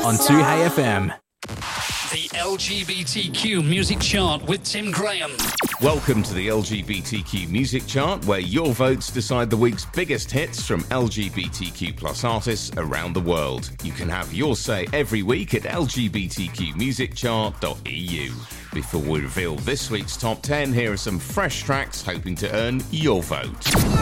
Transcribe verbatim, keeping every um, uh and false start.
on two H F M. The L G B T Q Music Chart with Tim Graham. Welcome to the L G B T Q Music Chart, where your votes decide the week's biggest hits from L G B T Q plus artists around the world. You can have your say every week at L G B T Q music chart dot E U. Before we reveal this week's top ten, here are some fresh tracks hoping to earn your vote.